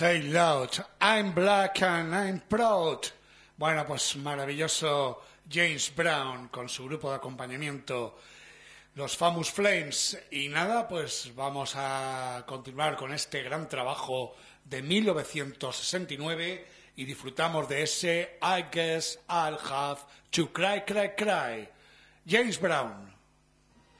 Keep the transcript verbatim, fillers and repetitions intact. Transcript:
Say loud, I'm black and I'm proud. Bueno, pues maravilloso James Brown con su grupo de acompañamiento, los Famous Flames. Y nada, pues vamos a continuar con este gran trabajo de mil novecientos sesenta y nueve y disfrutamos de ese I Guess I'll Have to Cry, Cry, Cry. James Brown.